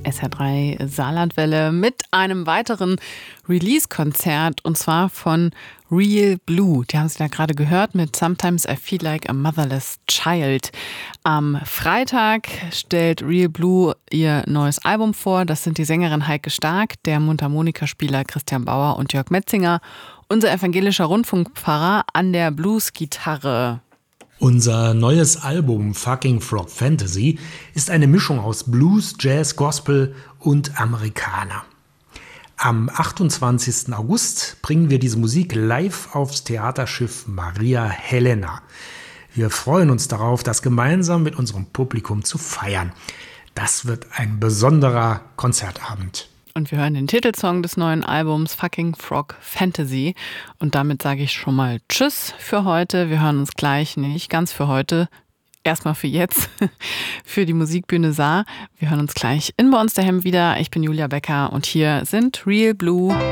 SR3 Saarlandwelle mit einem weiteren Release-Konzert und zwar von Real Blue. Die haben Sie da gerade gehört mit Sometimes I Feel Like a Motherless Child. Am Freitag stellt Real Blue ihr neues Album vor. Das sind die Sängerin Heike Stark, der Mundharmonikaspieler Christian Bauer und Jörg Metzinger, unser evangelischer Rundfunkpfarrer an der Bluesgitarre. Unser neues Album Fucking Frog Fantasy ist eine Mischung aus Blues, Jazz, Gospel und Amerikaner. Am 28. August bringen wir diese Musik live aufs Theaterschiff Maria Helena. Wir freuen uns darauf, das gemeinsam mit unserem Publikum zu feiern. Das wird ein besonderer Konzertabend. Und wir hören den Titelsong des neuen Albums Fucking Frog Fantasy. Und damit sage ich schon mal Tschüss für heute. Wir hören uns gleich, nicht ganz für heute, erstmal für jetzt, für die Musikbühne Saar. Wir hören uns gleich in Bei uns daheim wieder. Ich bin Julia Becker und hier sind Real Blue.